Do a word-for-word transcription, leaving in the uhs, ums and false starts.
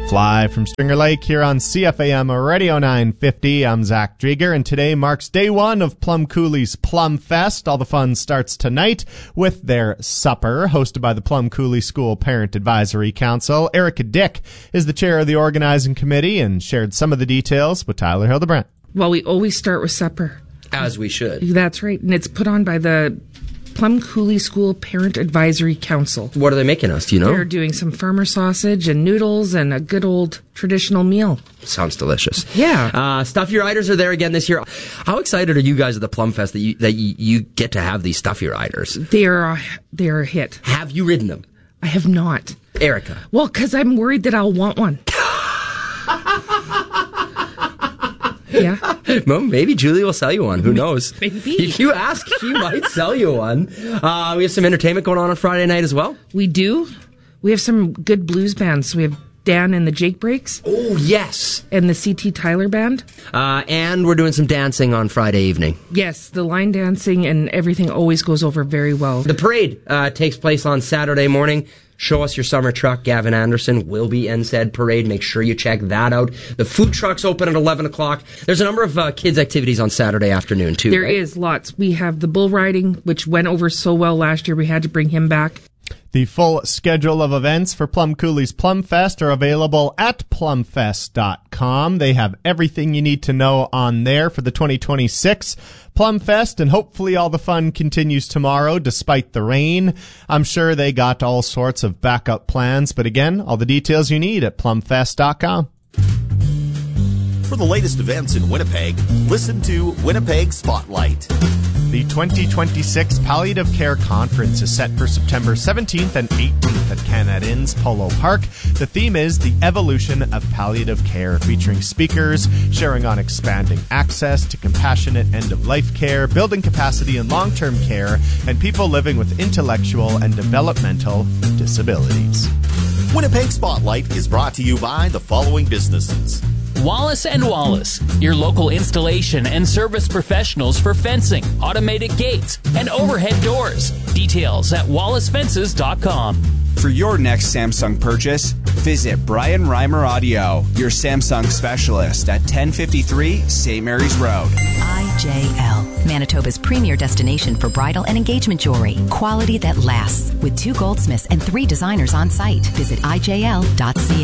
Live from Stringer Lake here on C F A M Radio nine fifty. I'm Zach Drieger, and today marks day one of Plum Coulee's Plum Fest. All the fun starts tonight with their supper, hosted by the Plum Coulee School Parent Advisory Council. Erica Dick is the chair of the organizing committee and shared some of the details with Tyler Hildebrandt. Well, we always start with supper. As we should. That's right, and it's put on by the Plum Coulee School Parent Advisory Council. What are they making us, do you know? They're doing some farmer sausage and noodles and a good old traditional meal. Sounds delicious. Yeah. Uh, Stuff Your Eiders are there again this year. How excited are you guys at the Plum Fest that you that you, you get to have these Stuff Your Eiders? They're a, they're a hit. Have you ridden them? I have not. Erica? Well, because I'm worried that I'll want one. Yeah. Well, maybe Julie will sell you one. Who knows? Maybe. If you ask, she might sell you one. Uh, we have some entertainment going on on Friday night as well. We do. We have some good blues bands. We have Dan and the Jake Breaks. Oh, yes. And the C T Tyler Band. Uh, and we're doing some dancing on Friday evening. Yes, the line dancing and everything always goes over very well. The parade uh, takes place on Saturday morning. Show us your summer truck. Gavin Anderson will be in said parade. Make sure you check that out. The food truck's open at eleven o'clock. There's a number of uh, kids' activities on Saturday afternoon, too. There right? is lots. We have the bull riding, which went over so well last year, we had to bring him back. The full schedule of events for Plum Coulee's Plum Fest are available at plum fest dot com. They have everything you need to know on there for the twenty twenty-six Plum Fest, and hopefully all the fun continues tomorrow despite the rain. I'm sure they got all sorts of backup plans, but again, all the details you need at plum fest dot com. For the latest events in Winnipeg, listen to Winnipeg Spotlight. The twenty twenty-six Palliative Care Conference is set for September seventeenth and eighteenth at Canada Inn's Polo Park. The theme is The Evolution of Palliative Care, featuring speakers sharing on expanding access to compassionate end-of-life care, building capacity in long-term care, and people living with intellectual and developmental disabilities. Winnipeg Spotlight is brought to you by the following businesses. Wallace and Wallace, your local installation and service professionals for fencing, automated gates, and overhead doors. Details at wallace fences dot com. For your next Samsung purchase, visit Brian Reimer Audio, your Samsung specialist at ten fifty-three Saint Mary's Road. I J L, Manitoba's premier destination for bridal and engagement jewelry. Quality that lasts, with two goldsmiths and three designers on site. Visit I J L dot C A.